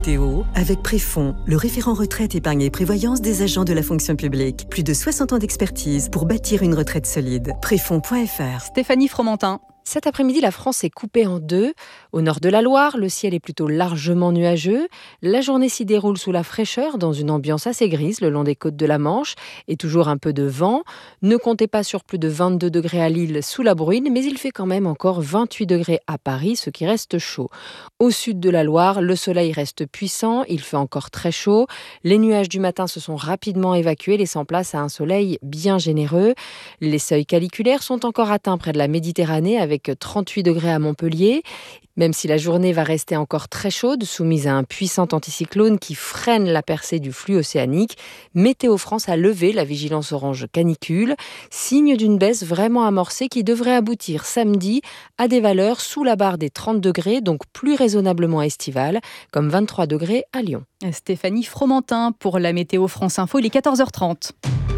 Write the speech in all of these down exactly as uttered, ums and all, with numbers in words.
Théo, avec Préfonds, le référent retraite, épargne et prévoyance des agents de la fonction publique. Plus de soixante ans d'expertise pour bâtir une retraite solide. Préfonds point F R. Stéphanie Fromentin. Cet après-midi, la France est coupée en deux. Au nord de la Loire, le ciel est plutôt largement nuageux. La journée s'y déroule sous la fraîcheur, dans une ambiance assez grise le long des côtes de la Manche, et toujours un peu de vent. Ne comptez pas sur plus de vingt-deux degrés à Lille sous la bruine, mais il fait quand même encore vingt-huit degrés à Paris, ce qui reste chaud. Au sud de la Loire, le soleil reste puissant, il fait encore très chaud. Les nuages du matin se sont rapidement évacués, laissant place à un soleil bien généreux. Les seuils caliculaires sont encore atteints près de la Méditerranée, avec trente-huit degrés à Montpellier. Même si la journée va rester encore très chaude, soumise à un puissant anticyclone qui freine la percée du flux océanique, Météo France a levé la vigilance orange canicule, signe d'une baisse vraiment amorcée qui devrait aboutir samedi à des valeurs sous la barre des trente degrés, donc plus raisonnablement estivales, comme vingt-trois degrés à Lyon. Stéphanie Fromentin pour la Météo France Info, il est quatorze heures trente.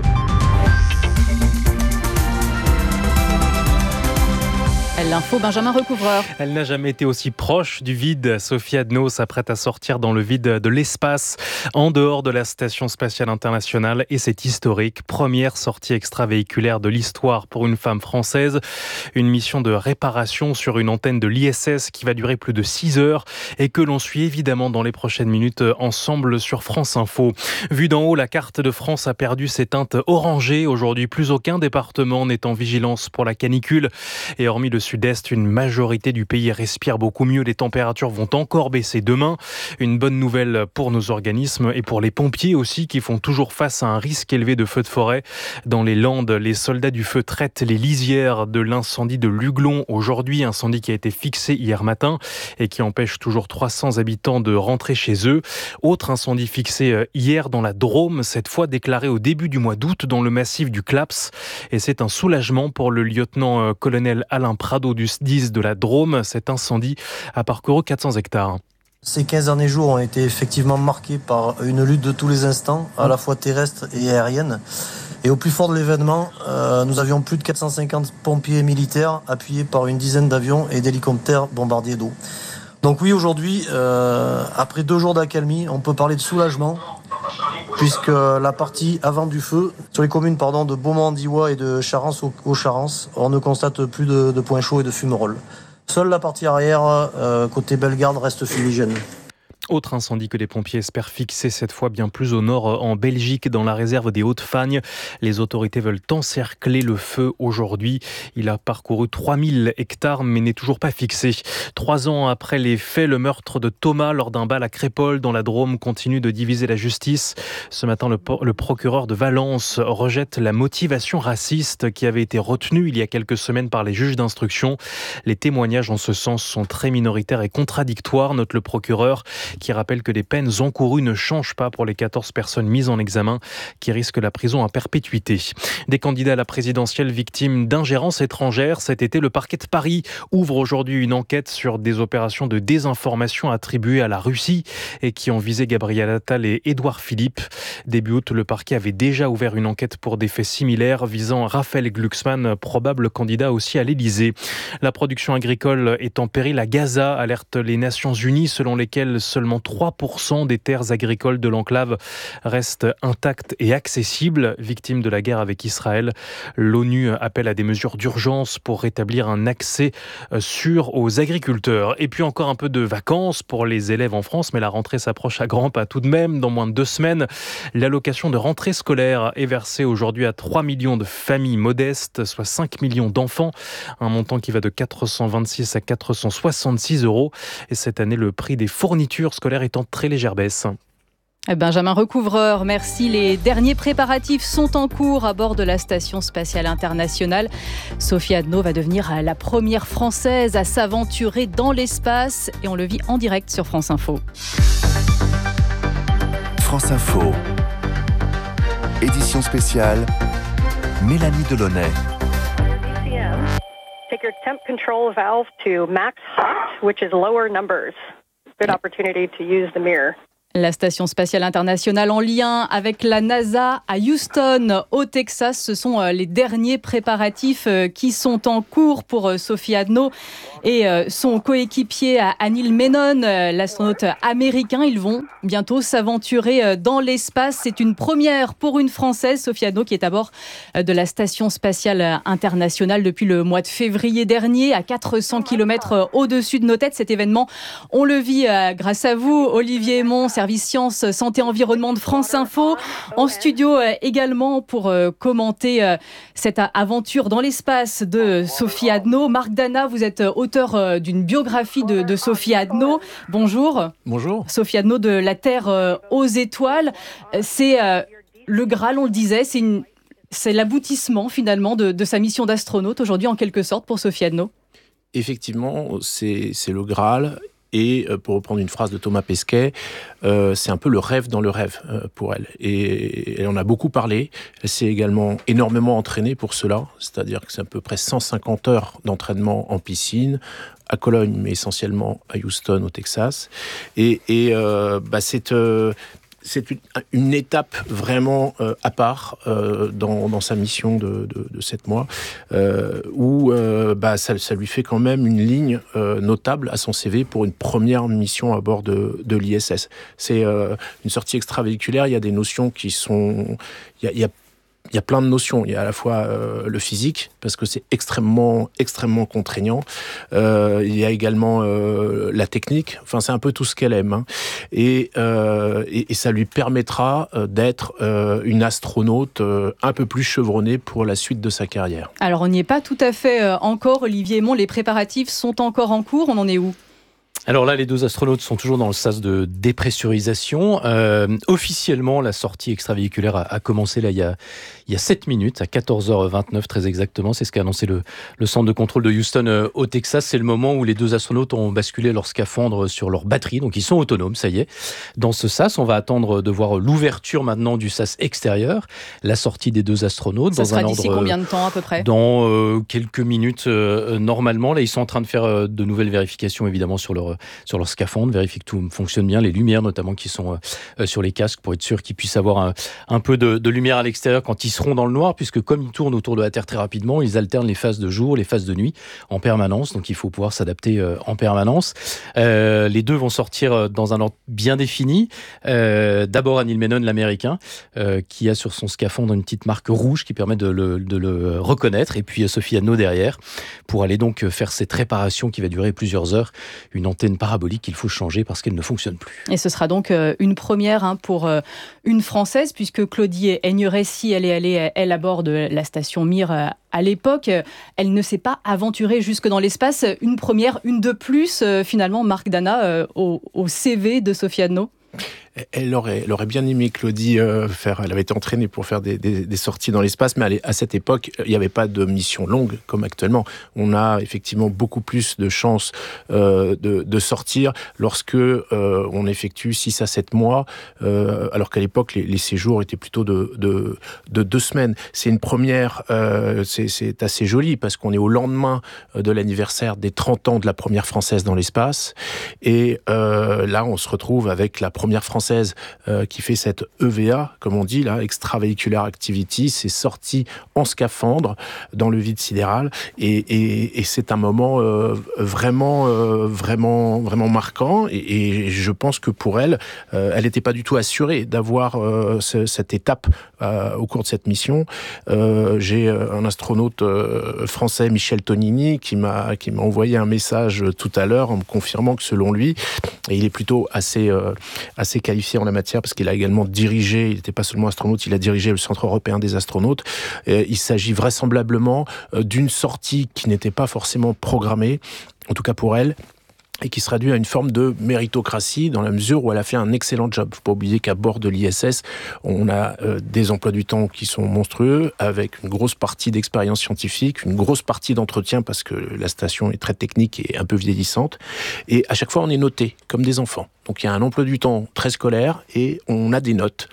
L'info, Benjamin Recouvreur. Elle n'a jamais été aussi proche du vide. Sophie Adno s'apprête à sortir dans le vide de l'espace, en dehors de la Station Spatiale Internationale, et c'est historique. Première sortie extravéhiculaire de l'histoire pour une femme française. Une mission de réparation sur une antenne de l'I S S qui va durer plus de six heures et que l'on suit évidemment dans les prochaines minutes ensemble sur France Info. Vue d'en haut, la carte de France a perdu ses teintes orangées. Aujourd'hui, plus aucun département n'est en vigilance pour la canicule. Et hormis le sud-est, une majorité du pays respire beaucoup mieux. Les températures vont encore baisser demain. Une bonne nouvelle pour nos organismes et pour les pompiers aussi, qui font toujours face à un risque élevé de feux de forêt. Dans les Landes, les soldats du feu traitent les lisières de l'incendie de Luglon aujourd'hui. Incendie qui a été fixé hier matin et qui empêche toujours trois cents habitants de rentrer chez eux. Autre incendie fixé hier dans la Drôme, cette fois déclaré au début du mois d'août dans le massif du Claps. Et c'est un soulagement pour le lieutenant-colonel Alain Prado du S D I S de la Drôme. Cet incendie a parcouru quatre cents hectares. Ces quinze derniers jours ont été effectivement marqués par une lutte de tous les instants, à la fois terrestre et aérienne. Et au plus fort de l'événement, euh, nous avions plus de quatre cent cinquante pompiers militaires appuyés par une dizaine d'avions et d'hélicoptères bombardiers d'eau. Donc oui, aujourd'hui, euh, après deux jours d'accalmie, on peut parler de soulagement, puisque la partie avant du feu, sur les communes pardon, de Beaumont-en-Diois et de Charence au Charence, on ne constate plus de, de points chauds et de fumerolles. Seule la partie arrière, euh, côté Bellegarde, reste fumigène. Autre incendie que les pompiers espèrent fixer cette fois bien plus au nord en Belgique, dans la réserve des Hautes-Fagnes. Les autorités veulent encercler le feu aujourd'hui. Il a parcouru trois mille hectares mais n'est toujours pas fixé. Trois ans après les faits, le meurtre de Thomas lors d'un bal à Crépol dans la Drôme continue de diviser la justice. Ce matin, le, le procureur de Valence rejette la motivation raciste qui avait été retenue il y a quelques semaines par les juges d'instruction. Les témoignages en ce sens sont très minoritaires et contradictoires, note le procureur, qui rappelle que les peines encourues ne changent pas pour les quatorze personnes mises en examen qui risquent la prison à perpétuité. Des candidats à la présidentielle victimes d'ingérence étrangère. Cet été, le parquet de Paris ouvre aujourd'hui une enquête sur des opérations de désinformation attribuées à la Russie et qui ont visé Gabriel Attal et Édouard Philippe. Début août, le parquet avait déjà ouvert une enquête pour des faits similaires visant Raphaël Glucksmann, probable candidat aussi à l'Élysée. La production agricole est en péril à Gaza, alertent les Nations Unies, selon lesquelles seulement trois pour cent des terres agricoles de l'enclave restent intactes et accessibles. Victimes de la guerre avec Israël, l'ONU appelle à des mesures d'urgence pour rétablir un accès sûr aux agriculteurs. Et puis encore un peu de vacances pour les élèves en France, mais la rentrée s'approche à grands pas tout de même. Dans moins de deux semaines, l'allocation de rentrée scolaire est versée aujourd'hui à trois millions de familles modestes, soit cinq millions d'enfants. Un montant qui va de quatre cent vingt-six à quatre cent soixante-six euros. Et cette année, le prix des fournitures scolaire est en très légère baisse. Benjamin Recouvreur, merci. Les derniers préparatifs sont en cours à bord de la Station Spatiale Internationale. Sophie Adno va devenir la première Française à s'aventurer dans l'espace et on le vit en direct sur France Info. France Info. Édition spéciale, Mélanie Delaunay. Take your temp control valve to max hot, which is lower numbers. Good opportunity to use the mirror. La station spatiale internationale en lien avec la NASA à Houston, au Texas. Ce sont les derniers préparatifs qui sont en cours pour Sophie Adno et son coéquipier Anil Menon, l'astronaute américain. Ils vont bientôt s'aventurer dans l'espace. C'est une première pour une Française, Sophie Adno, qui est à bord de la station spatiale internationale depuis le mois de février dernier, à quatre cents kilomètres au-dessus de nos têtes. Cet événement, on le vit grâce à vous, Olivier Aymon, service Sciences, Santé, Environnement de France Info. En studio également pour commenter cette aventure dans l'espace de Sophie Adno. Marc Dana, vous êtes auteur d'une biographie de, de Sophie Adno. Bonjour. Bonjour. Sophie Adno de La Terre aux étoiles. C'est le Graal, on le disait, c'est, une, c'est l'aboutissement finalement de, de sa mission d'astronaute aujourd'hui en quelque sorte pour Sophie Adno. Effectivement, c'est, c'est le Graal. Et pour reprendre une phrase de Thomas Pesquet, euh, c'est un peu le rêve dans le rêve euh, pour elle. Et elle en a beaucoup parlé. Elle s'est également énormément entraînée pour cela. C'est-à-dire que c'est à peu près cent cinquante heures d'entraînement en piscine, à Cologne, mais essentiellement à Houston, au Texas. Et, et euh, bah, c'est... Euh, C'est une, une étape vraiment euh, à part euh, dans, dans sa mission de, de, de sept mois, euh, où euh, bah, ça, ça lui fait quand même une ligne euh, notable à son C V pour une première mission à bord de, de l'I S S. C'est euh, une sortie extravéhiculaire, il y a des notions qui sont... Il y a, il y a Il y a plein de notions. Il y a à la fois euh, le physique, parce que c'est extrêmement, extrêmement contraignant. Euh, il y a également euh, la technique. Enfin, c'est un peu tout ce qu'elle aime. Hein. Et, euh, et, et ça lui permettra euh, d'être euh, une astronaute euh, un peu plus chevronnée pour la suite de sa carrière. Alors, on n'y est pas tout à fait euh, encore, Olivier Aymon. Les préparatifs sont encore en cours. On en est où ? Alors là, les deux astronautes sont toujours dans le sas de dépressurisation. Euh, officiellement, la sortie extravéhiculaire a, a commencé là il y a, il y a sept minutes, à quatorze heures vingt-neuf très exactement. C'est ce qu'a annoncé le, le centre de contrôle de Houston euh, au Texas. C'est le moment où les deux astronautes ont basculé leur scaphandre sur leur batterie. Donc ils sont autonomes, ça y est. Dans ce sas, on va attendre de voir l'ouverture maintenant du sas extérieur, la sortie des deux astronautes. Ça dans sera un d'ici ordre, combien de temps à peu près ? Dans euh, quelques minutes euh, normalement. Là, ils sont en train de faire euh, de nouvelles vérifications évidemment sur leur sur leur scaphandre, vérifie que tout fonctionne bien, les lumières notamment qui sont euh, sur les casques pour être sûr qu'ils puissent avoir un, un peu de, de lumière à l'extérieur quand ils seront dans le noir, puisque comme ils tournent autour de la Terre très rapidement, ils alternent les phases de jour, les phases de nuit en permanence, donc il faut pouvoir s'adapter euh, en permanence. Euh, les deux vont sortir dans un ordre bien défini. Euh, d'abord Anil Menon, l'américain, euh, qui a sur son scaphandre une petite marque rouge qui permet de le, de le reconnaître, et puis Sophie Adno derrière, pour aller donc faire cette réparation qui va durer plusieurs heures, une antenne parabolique qu'il faut changer parce qu'elle ne fonctionne plus. Et ce sera donc une première hein, pour une Française, puisque Claudie Aigneret-Si, elle est allée, elle, à bord de la station Mir à l'époque. Elle ne s'est pas aventurée jusque dans l'espace. Une première, une de plus, finalement, Marc Dana, au, au C V de Sophie Adno. Elle aurait, elle aurait bien aimé, Claudie, euh, faire. Elle avait été entraînée pour faire des, des, des sorties dans l'espace, mais à cette époque, il n'y avait pas de mission longue comme actuellement. On a effectivement beaucoup plus de chances euh, de, de sortir lorsque euh, on effectue six à sept mois, euh, alors qu'à l'époque, les, les séjours étaient plutôt de, de, de deux semaines. C'est une première, euh, c'est, c'est assez joli parce qu'on est au lendemain de l'anniversaire des trente ans de la première Française dans l'espace. Et euh, là, on se retrouve avec la première Française Euh, qui fait cette E V A, comme on dit, là, Extravehicular Activity. C'est sorti en scaphandre dans le vide sidéral, et, et, et c'est un moment euh, vraiment, euh, vraiment, vraiment marquant. Et, et je pense que pour elle, euh, elle n'était pas du tout assurée d'avoir euh, ce, cette étape euh, au cours de cette mission. Euh, j'ai un astronaute euh, français, Michel Tonini, qui m'a, qui m'a envoyé un message tout à l'heure en me confirmant que selon lui, et il est plutôt assez, euh, assez qualifié en la matière parce qu'il a également dirigé, il n'était pas seulement astronaute, il a dirigé le Centre européen des astronautes. Et il s'agit vraisemblablement d'une sortie qui n'était pas forcément programmée, en tout cas pour elle, et qui sera due à une forme de méritocratie dans la mesure où elle a fait un excellent job. Il ne faut pas oublier qu'à bord de l'I S S, on a euh, des emplois du temps qui sont monstrueux, avec une grosse partie d'expérience scientifique, une grosse partie d'entretien parce que la station est très technique et un peu vieillissante. Et à chaque fois, on est noté comme des enfants. Donc il y a un emploi du temps très scolaire et on a des notes,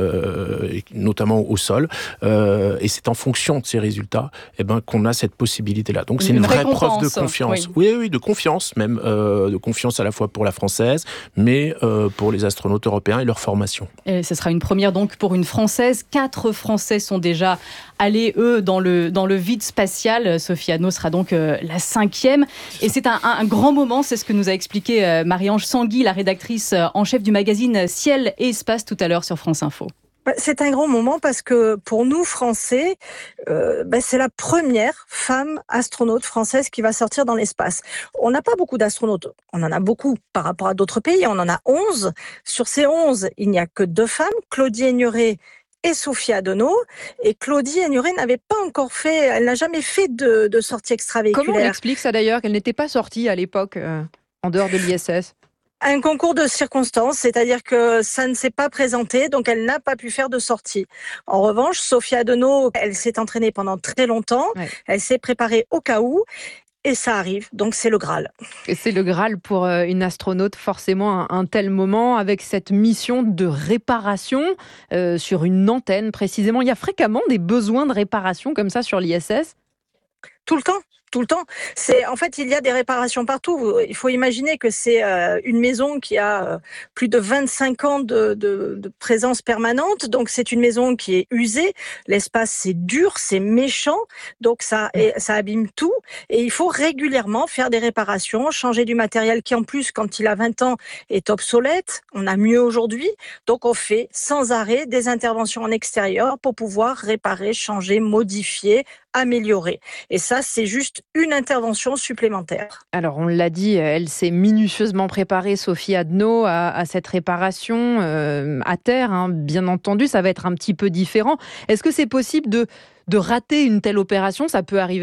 euh, notamment au sol. Euh, et c'est en fonction de ces résultats eh ben, qu'on a cette possibilité-là. Donc c'est une, une vraie preuve de confiance. Oui, oui, oui de confiance même. Euh, de confiance à la fois pour la française, mais euh, pour les astronautes européens et leur formation. Et ce sera une première donc pour une Française. Quatre Français sont déjà allés, eux, dans le, dans le vide spatial. Sophie Adno sera donc euh, la cinquième. C'est et c'est un, un, un grand moment, c'est ce que nous a expliqué euh, Marie-Ange Sangui, la rédactrice en chef du magazine Ciel et Espace tout à l'heure sur France Info. C'est un grand moment parce que pour nous, Français, euh, ben c'est la première femme astronaute française qui va sortir dans l'espace. On n'a pas beaucoup d'astronautes. On en a beaucoup par rapport à d'autres pays. On en a onze. Sur ces onze, il n'y a que deux femmes, Claudie Aigneret et Sophie Adno. Et Claudie Aigneret n'avait pas encore fait, elle n'a jamais fait de, de sortie extravéhiculaire. Comment on explique ça d'ailleurs, qu'elle n'était pas sortie à l'époque euh, en dehors de l'I S S ? Un concours de circonstances, c'est-à-dire que ça ne s'est pas présenté, donc elle n'a pas pu faire de sortie. En revanche, Sophie Adno, elle s'est entraînée pendant très longtemps, ouais. Elle s'est préparée au cas où, et ça arrive, donc c'est le Graal. Et c'est le Graal pour une astronaute, forcément, un, un tel moment, avec cette mission de réparation euh, sur une antenne, précisément. Il y a fréquemment des besoins de réparation comme ça sur l'I S S ? Tout le temps. Tout le temps. C'est, en fait, il y a des réparations partout. Il faut imaginer que c'est euh, une maison qui a euh, plus de vingt-cinq ans de, de, de présence permanente. Donc, c'est une maison qui est usée. L'espace, c'est dur, c'est méchant. Donc, ça, et, ça abîme tout. Et il faut régulièrement faire des réparations, changer du matériel qui, en plus, quand il a vingt ans, est obsolète. On a mieux aujourd'hui. Donc, on fait sans arrêt des interventions en extérieur pour pouvoir réparer, changer, modifier, améliorer. Et ça, c'est juste une intervention supplémentaire. Alors, on l'a dit, elle s'est minutieusement préparée, Sophie Adno, à, à cette réparation euh, à terre. Hein. Bien entendu, ça va être un petit peu différent. Est-ce que c'est possible de, de rater une telle opération ? Ça peut arriver ?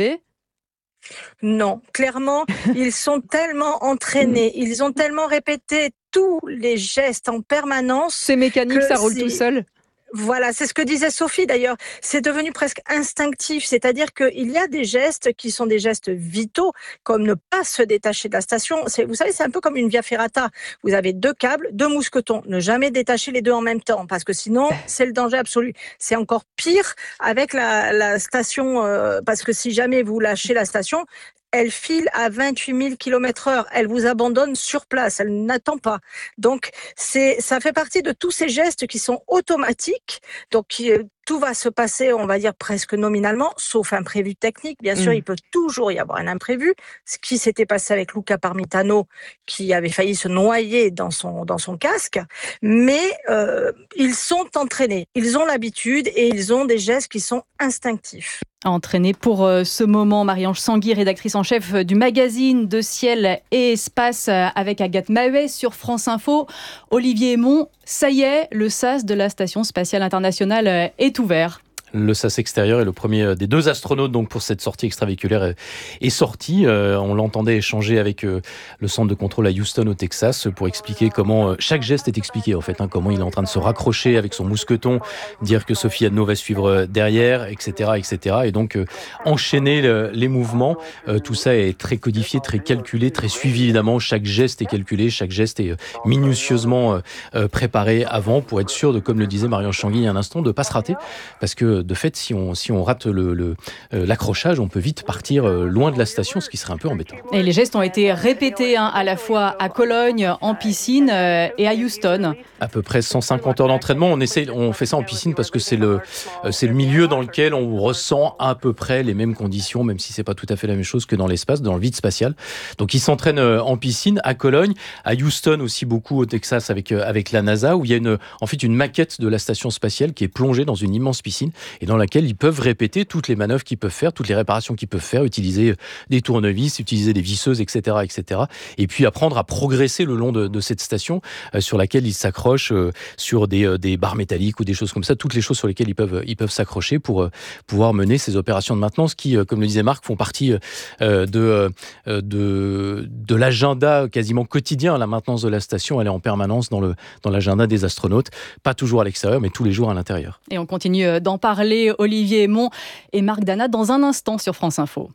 Non, clairement, ils sont tellement entraînés, ils ont tellement répété tous les gestes en permanence. C'est mécanique, ça roule tout seul ? Voilà, c'est ce que disait Sophie d'ailleurs. C'est devenu presque instinctif, c'est-à-dire qu'il y a des gestes qui sont des gestes vitaux, comme ne pas se détacher de la station. C'est, vous savez, c'est un peu comme une via ferrata. Vous avez deux câbles, deux mousquetons. Ne jamais détacher les deux en même temps, parce que sinon, c'est le danger absolu. C'est encore pire avec la, la station, euh, parce que si jamais vous lâchez la station, elle file à vingt-huit mille kilomètres heure. Elle vous abandonne sur place. Elle n'attend pas. Donc, c'est, ça fait partie de tous ces gestes qui sont automatiques. Donc, qui, tout va se passer, on va dire, presque nominalement, sauf imprévu technique. Bien sûr, mmh. il peut toujours y avoir un imprévu. Ce qui s'était passé avec Luca Parmitano, qui avait failli se noyer dans son, dans son casque. Mais euh, ils sont entraînés. Ils ont l'habitude et ils ont des gestes qui sont instinctifs. Entraînée pour euh, ce moment, Marie-Ange Sangui, rédactrice en chef du magazine de Ciel et Espace, euh, avec Agathe Maheuet sur France Info. Olivier Aymon, ça y est, le sas de la Station Spatiale Internationale euh, est ouvert. Le sas extérieur est le premier des deux astronautes donc pour cette sortie extravéhiculaire est sorti. Euh, on l'entendait échanger avec euh, le centre de contrôle à Houston au Texas pour expliquer comment euh, chaque geste est expliqué en fait, hein, comment il est en train de se raccrocher avec son mousqueton, dire que Sophie Adno va suivre derrière, et cetera, et cetera. Et donc euh, enchaîner le, les mouvements. Euh, tout ça est très codifié, très calculé, très suivi évidemment. Chaque geste est calculé, chaque geste est minutieusement euh, préparé avant pour être sûr de, comme le disait Marie-Ange Sangui il y a un instant, de pas se rater, parce que de fait, si on, si on rate le, le, euh, l'accrochage, on peut vite partir euh, loin de la station, ce qui serait un peu embêtant. Et les gestes ont été répétés hein, à la fois à Cologne, en piscine euh, et à Houston. À peu près cent cinquante heures d'entraînement. On, essaie, on fait ça en piscine parce que c'est le, euh, c'est le milieu dans lequel on ressent à peu près les mêmes conditions, même si c'est pas tout à fait la même chose que dans l'espace, dans le vide spatial. Donc ils s'entraînent euh, en piscine à Cologne, à Houston aussi beaucoup au Texas avec, euh, avec la NASA, où il y a une, en fait une maquette de la station spatiale qui est plongée dans une immense piscine et dans laquelle ils peuvent répéter toutes les manœuvres qu'ils peuvent faire, toutes les réparations qu'ils peuvent faire, utiliser des tournevis, utiliser des visseuses, et cetera, et cetera. Et puis apprendre à progresser le long de, de cette station euh, sur laquelle ils s'accrochent euh, sur des, euh, des barres métalliques ou des choses comme ça, toutes les choses sur lesquelles ils peuvent, ils peuvent s'accrocher pour euh, pouvoir mener ces opérations de maintenance qui, euh, comme le disait Marc, font partie euh, de, euh, de, de l'agenda quasiment quotidien. La maintenance de la station, elle est en permanence dans, le, dans l'agenda des astronautes, pas toujours à l'extérieur, mais tous les jours à l'intérieur. Et on continue d'en parler, Olivier Aymon et Marc Dana dans un instant sur France Info.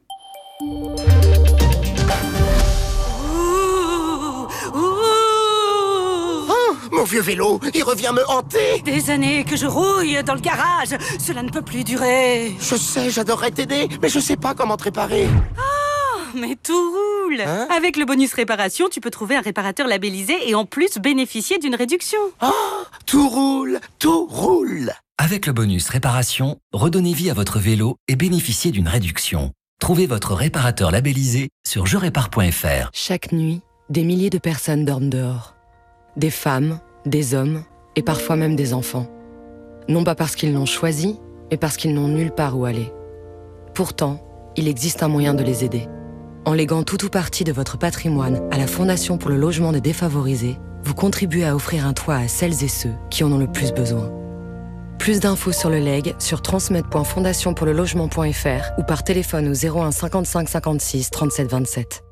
Mon vieux vélo, il revient me hanter. Des années que je rouille dans le garage. Cela ne peut plus durer. Je sais, j'adorerais t'aider, mais je sais pas comment te réparer. Oh, mais tout roule. Hein? Avec le bonus réparation, tu peux trouver un réparateur labellisé et en plus bénéficier d'une réduction. Oh, tout roule, tout roule. Avec le bonus réparation, redonnez vie à votre vélo et bénéficiez d'une réduction. Trouvez votre réparateur labellisé sur je répare point f r. Chaque nuit, des milliers de personnes dorment dehors. Des femmes, des hommes et parfois même des enfants. Non pas parce qu'ils l'ont choisi, mais parce qu'ils n'ont nulle part où aller. Pourtant, il existe un moyen de les aider. En léguant tout ou partie de votre patrimoine à la Fondation pour le logement des défavorisés, vous contribuez à offrir un toit à celles et ceux qui en ont le plus besoin. Plus d'infos sur le leg sur transmet point fondation pour le logement point f r ou par téléphone au zéro un cinquante-cinq cinquante-six trente-sept vingt-sept.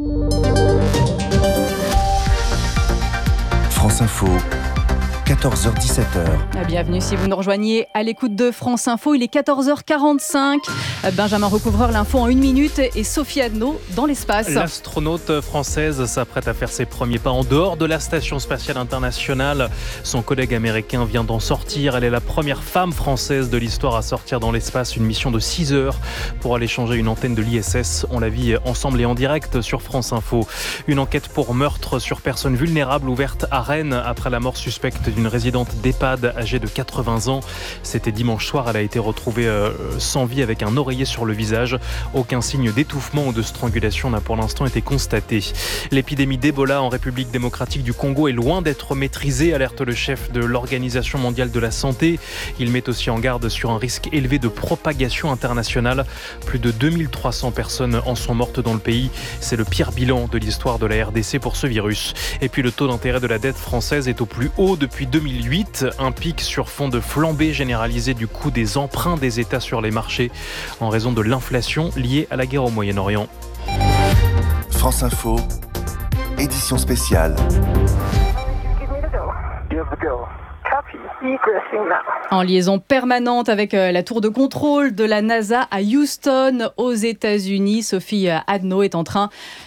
France Info, quatorze heures dix-sept. Bienvenue si vous nous rejoignez à l'écoute de France Info. Il est quatorze heures quarante-cinq. Benjamin Recouvreur, l'info en une minute et Sophie Adno dans l'espace. L'astronaute française s'apprête à faire ses premiers pas en dehors de la Station spatiale internationale. Son collègue américain vient d'en sortir. Elle est la première femme française de l'histoire à sortir dans l'espace. Une mission de six heures pour aller changer une antenne de l'I S S. On la vit ensemble et en direct sur France Info. Une enquête pour meurtre sur personnes vulnérables ouverte à Rennes après la mort suspecte d'une résidente d'EHPAD âgée de quatre-vingts ans. C'était dimanche soir. Elle a été retrouvée euh, sans vie avec un oreiller sur le visage. Aucun signe d'étouffement ou de strangulation n'a pour l'instant été constaté. L'épidémie d'Ebola en République démocratique du Congo est loin d'être maîtrisée, alerte le chef de l'Organisation mondiale de la santé. Il met aussi en garde sur un risque élevé de propagation internationale. Plus de deux mille trois cents personnes en sont mortes dans le pays. C'est le pire bilan de l'histoire de la R D C pour ce virus. Et puis le taux d'intérêt de la dette française est au plus haut depuis deux mille huit. Un pic sur fond de flambée généralisée du coût des emprunts des États sur les marchés en raison de l'inflation liée à la guerre au Moyen-Orient. France Info, édition spéciale. En liaison permanente avec la tour de contrôle de la NASA à Houston, aux États-Unis, Sophie Adno est en train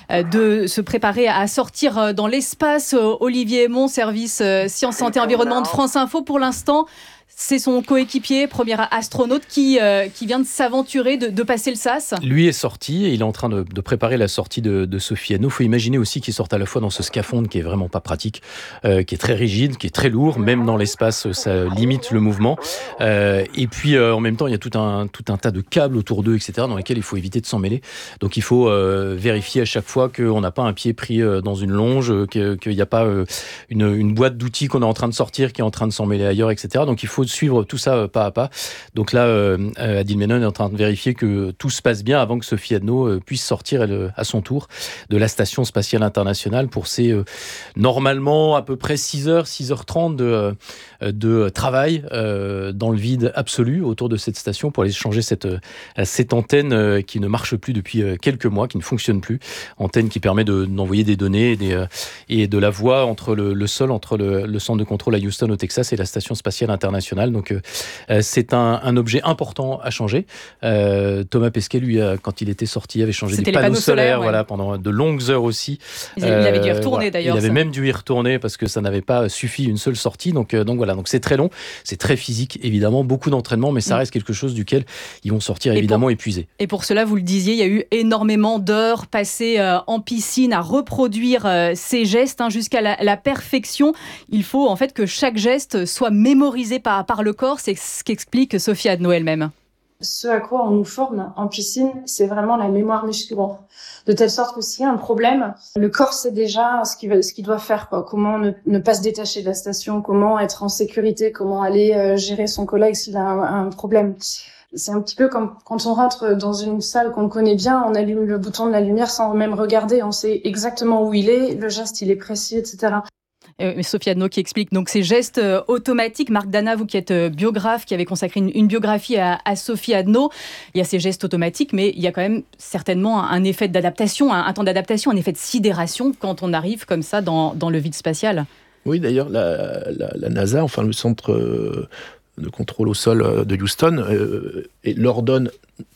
de se préparer à sortir dans l'espace. Olivier Aymon, service Sciences, Santé, Environnement de France Info, pour l'instant. C'est son coéquipier, premier astronaute, qui, euh, qui vient de s'aventurer, de, de passer le sas. Lui est sorti et il est en train de, de préparer la sortie de, de Sophie Adno. Il faut imaginer aussi qu'il sorte à la fois dans ce scaphandre qui est vraiment pas pratique, euh, qui est très rigide, qui est très lourd. Même dans l'espace, ça limite le mouvement. Euh, et puis, euh, en même temps, il y a tout un, tout un tas de câbles autour d'eux, et cetera, dans lesquels il faut éviter de s'en mêler. Donc, il faut euh, vérifier à chaque fois qu'on n'a pas un pied pris euh, dans une longe, qu'il n'y a pas euh, une, une boîte d'outils qu'on est en train de sortir, qui est en train de s'en mêler ailleurs, et cetera. Donc, il faut suivre tout ça euh, pas à pas. Donc là, euh, Adil Menon est en train de vérifier que tout se passe bien avant que Sophie Adno euh, puisse sortir elle, à son tour de la Station spatiale internationale pour ses euh, normalement à peu près six heures, six heures trente de, euh, de travail euh, dans le vide absolu autour de cette station pour aller changer cette, euh, cette antenne euh, qui ne marche plus depuis euh, quelques mois, qui ne fonctionne plus. Antenne qui permet de, d'envoyer des données et, des, euh, et de la voix entre le, le sol, entre le, le centre de contrôle à Houston au Texas et la Station spatiale internationale. Donc euh, c'est un, un objet important à changer. Euh, Thomas Pesquet, lui, euh, quand il était sorti, avait changé C'était des panneaux, panneaux solaires, solaires ouais. voilà, pendant de longues heures aussi. Il, euh, il avait dû y retourner voilà. d'ailleurs. Il avait ça. même dû y retourner parce que ça n'avait pas suffi une seule sortie. Donc, euh, donc voilà, donc c'est très long, c'est très physique évidemment, beaucoup d'entraînement, mais ça reste quelque chose duquel ils vont sortir et évidemment pour, épuisés. Et pour cela, vous le disiez, il y a eu énormément d'heures passées euh, en piscine à reproduire euh, ces gestes hein, jusqu'à la, la perfection. Il faut en fait que chaque geste soit mémorisé par, par le corps. C'est ce qu'explique Sophie Adno elle-même. Ce à quoi on nous forme en piscine, c'est vraiment la mémoire musculaire. De telle sorte que s'il y a un problème, le corps sait déjà ce qu'il, ce qu'il doit faire, quoi. Comment ne, ne pas se détacher de la station, comment être en sécurité, comment aller euh, gérer son collègue s'il a un, un problème. C'est un petit peu comme quand on rentre dans une salle qu'on connaît bien, on allume le bouton de la lumière sans même regarder, on sait exactement où il est, le geste il est précis, et cetera. Euh, Sophie Adno qui explique donc ces gestes euh, automatiques. Marc Dana, vous qui êtes euh, biographe, qui avez consacré une, une biographie à, à Sophie Adno, il y a ces gestes automatiques, mais il y a quand même certainement un, un effet d'adaptation, un, un temps d'adaptation, un effet de sidération quand on arrive comme ça dans, dans le vide spatial. Oui, d'ailleurs, la, la, la NASA, enfin le centre de contrôle au sol de Houston, euh, leur donne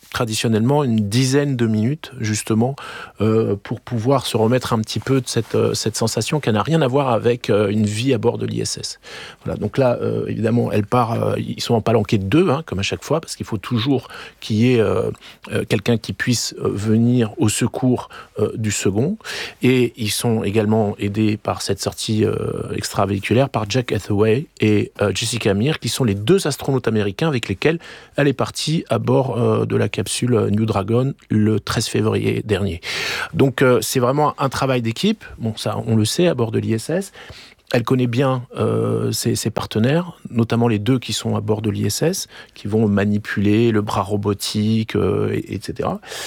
traditionnellement une dizaine de minutes, justement, euh, pour pouvoir se remettre un petit peu de cette, euh, cette sensation qui n'a rien à voir avec euh, une vie à bord de l'I S S. Voilà, donc là, euh, évidemment, elle part, euh, ils sont en palanquée de deux, hein, comme à chaque fois, parce qu'il faut toujours qu'il y ait euh, euh, quelqu'un qui puisse euh, venir au secours euh, du second. Et ils sont également aidés par cette sortie euh, extravéhiculaire par Jack Hathaway et euh, Jessica Meir, qui sont les deux astronautes américains avec lesquels elle est partie à bord euh, de la capsule New Dragon le treize février dernier. Donc euh, c'est vraiment un travail d'équipe. Bon, ça, on le sait, à bord de l'I S S. Elle connaît bien euh, ses, ses partenaires, notamment les deux qui sont à bord de l'I S S, qui vont manipuler le bras robotique, euh, et, etc.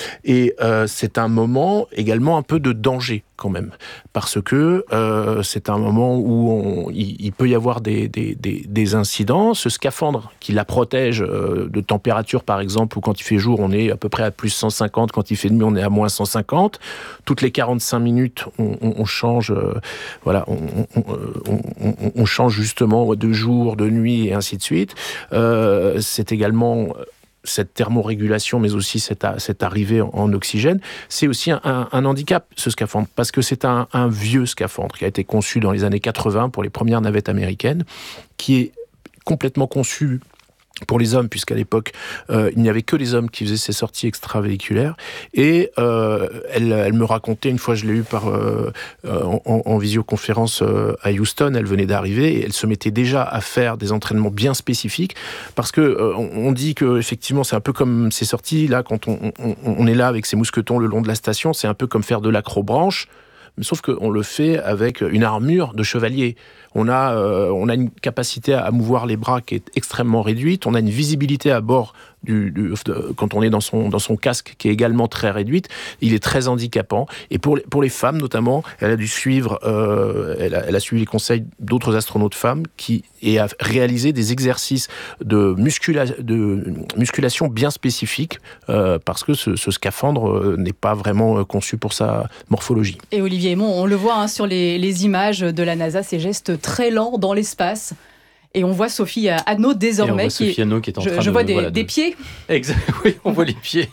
Et euh, c'est un moment également un peu de danger quand même, parce que euh, c'est un moment où on, il, il peut y avoir des, des, des, des incidents. Ce scaphandre qui la protège euh, de température, par exemple, où quand il fait jour, on est à peu près à plus cent cinquante, quand il fait nuit, on est à moins cent cinquante. Toutes les quarante-cinq minutes, on, on, on change, euh, voilà, on, on, on, on, on change justement de jour, de nuit, et ainsi de suite. Euh, c'est également cette thermorégulation, mais aussi cette, cette arrivée en, en oxygène, c'est aussi un, un, un handicap, ce scaphandre, parce que c'est un, un vieux scaphandre qui a été conçu dans les années quatre-vingts pour les premières navettes américaines, qui est complètement conçu pour les hommes, puisqu'à l'époque, euh, il n'y avait que les hommes qui faisaient ces sorties extravéhiculaires. Et euh, elle, elle me racontait, une fois je l'ai eu par, euh, en, en visioconférence euh, à Houston, elle venait d'arriver, et elle se mettait déjà à faire des entraînements bien spécifiques, parce que euh, on dit que effectivement c'est un peu comme ces sorties, là, quand on, on, on est là avec ses mousquetons le long de la station, c'est un peu comme faire de l'acrobranche, mais sauf qu'on le fait avec une armure de chevalier. On a, euh, on a une capacité à mouvoir les bras qui est extrêmement réduite. On a une visibilité à bord du, du, de, quand on est dans son, dans son casque qui est également très réduite. Il est très handicapant. Et pour les, pour les femmes notamment, elle a dû suivre, euh, elle, a, elle a suivi les conseils d'autres astronautes femmes qui et a réalisé des exercices de, muscula, de musculation bien spécifiques euh, parce que ce, ce scaphandre euh, n'est pas vraiment conçu pour sa morphologie. Et Olivier Aymon, on le voit hein, sur les, les images de la NASA, ces gestes très lents dans l'espace. Et on voit Sophie Annaud désormais. Qui est, Annaud qui est en je, train je de, vois des, voilà, des de... pieds. Exact. Oui, on voit les pieds.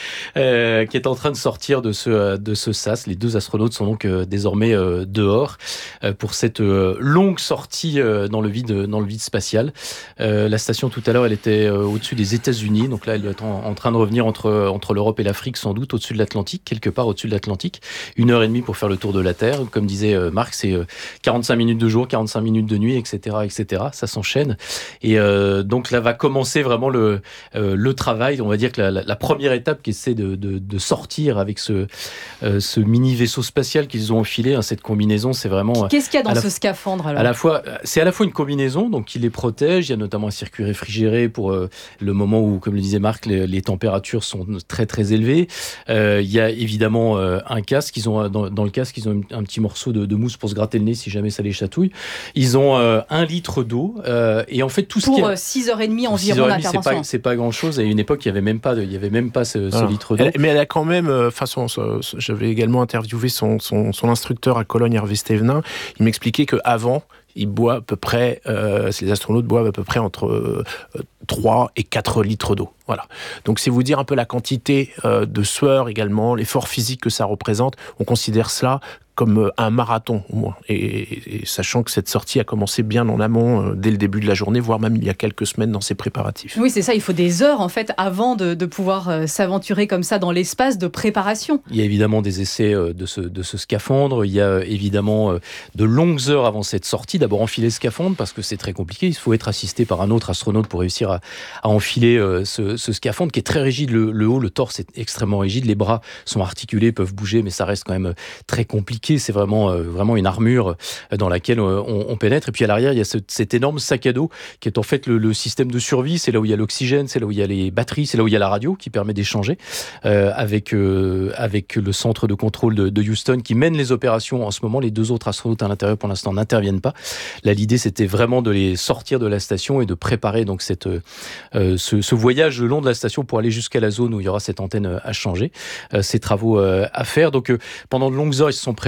Euh, qui est en train de sortir de ce, de ce sas. Les deux astronautes sont donc euh, désormais euh, dehors euh, pour cette euh, longue sortie euh, dans, le vide, dans le vide spatial. Euh, la station, tout à l'heure, elle était euh, au-dessus des États-Unis. Donc là, elle est en, en train de revenir entre, entre l'Europe et l'Afrique, sans doute, au-dessus de l'Atlantique, quelque part au-dessus de l'Atlantique. Une heure et demie pour faire le tour de la Terre. Comme disait euh, Marc, c'est euh, quarante-cinq minutes de jour, quarante-cinq minutes de nuit, et cetera, et cetera. Ça s'enchaîne. Et euh, donc là va commencer vraiment le, euh, le travail. On va dire que la, la, la première étape qui essaie de, de, de sortir avec ce, euh, ce mini vaisseau spatial qu'ils ont enfilé, hein, cette combinaison, c'est vraiment... Qu'est-ce qu'il y a dans ce la, scaphandre alors ? à la fois, c'est à la fois une combinaison, donc qui les protège. Il y a notamment un circuit réfrigéré pour euh, le moment où, comme le disait Marc, les, les températures sont très très élevées. Euh, il y a évidemment euh, un casque. Ils ont, dans, dans le casque, ils ont un, un petit morceau de, de mousse pour se gratter le nez si jamais ça les chatouille. Ils ont euh, un litre d'eau euh, et en fait tout ce pour qui est... six heures trente environ d'intervention. C'est pas, c'est pas grand-chose. À une époque, il n'y avait même pas, de, il y avait même pas ce, ce ah. litre d'eau. Elle, mais elle a quand même, euh, façon, j'avais également interviewé son, son, son instructeur à Cologne, Hervé Stevenin. Il m'expliquait qu'avant, il boit à peu près, euh, les astronautes boivent à peu près entre euh, trois et quatre litres d'eau. Voilà. Donc c'est vous dire un peu la quantité euh, de sueur également, l'effort physique que ça représente. On considère cela comme un marathon au moins. Et, et, et sachant que cette sortie a commencé bien en amont, euh, dès le début de la journée, voire même il y a quelques semaines dans ses préparatifs. Oui, c'est ça, il faut des heures en fait avant de, de pouvoir euh, s'aventurer comme ça dans l'espace de préparation. Il y a évidemment des essais euh, de, ce, de ce scaphandre, il y a euh, évidemment euh, de longues heures avant cette sortie. D'abord enfiler le scaphandre parce que c'est très compliqué, il faut être assisté par un autre astronaute pour réussir à, à enfiler euh, ce, ce scaphandre qui est très rigide, le, le haut, le torse est extrêmement rigide, les bras sont articulés, peuvent bouger, mais ça reste quand même très compliqué. C'est vraiment, euh, vraiment une armure dans laquelle euh, on, on pénètre. Et puis à l'arrière, il y a ce, cet énorme sac à dos qui est en fait le, le système de survie. C'est là où il y a l'oxygène, c'est là où il y a les batteries, c'est là où il y a la radio qui permet d'échanger euh, avec, euh, avec le centre de contrôle de, de Houston qui mène les opérations en ce moment. Les deux autres astronautes à l'intérieur, pour l'instant, n'interviennent pas. Là, l'idée, c'était vraiment de les sortir de la station et de préparer donc cette, euh, ce, ce voyage le long de la station pour aller jusqu'à la zone où il y aura cette antenne à changer. Euh, ces travaux euh, à faire. Donc, euh, pendant de longues heures, ils se sont préparés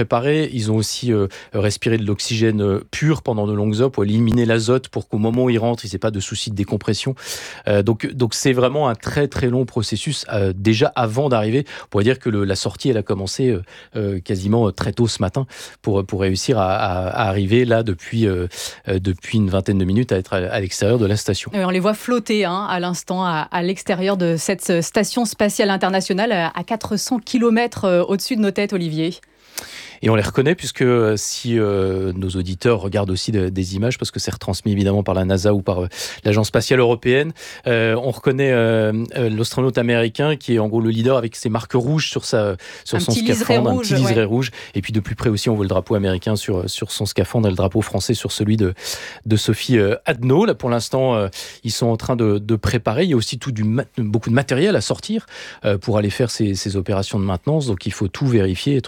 préparé. Ils ont aussi euh, respiré de l'oxygène euh, pur pendant de longues heures pour éliminer l'azote pour qu'au moment où ils rentrent, ils n'aient pas de soucis de décompression. Euh, donc, donc c'est vraiment un très très long processus. Euh, déjà avant d'arriver, on pourrait dire que le, la sortie elle a commencé euh, euh, quasiment très tôt ce matin pour pour réussir à, à, à arriver là depuis euh, euh, depuis une vingtaine de minutes à être à, à l'extérieur de la station. Et on les voit flotter hein, à l'instant à, à l'extérieur de cette station spatiale internationale à quatre cents kilomètres au-dessus de nos têtes, Olivier. Et on les reconnaît puisque si euh, nos auditeurs regardent aussi de, des images, parce que c'est retransmis évidemment par la NASA ou par euh, l'Agence spatiale européenne, euh, on reconnaît euh, euh, l'astronaute américain qui est en gros le leader avec ses marques rouges sur, sa, sur son scaphandre, un petit liseré rouge. Et puis de plus près aussi, on voit le drapeau américain sur, sur son scaphandre et le drapeau français sur celui de, de Sophie euh, Adno. Là, pour l'instant, euh, ils sont en train de, de préparer. Il y a aussi tout du ma- beaucoup de matériel à sortir euh, pour aller faire ces, ces opérations de maintenance. Donc il faut tout vérifier, être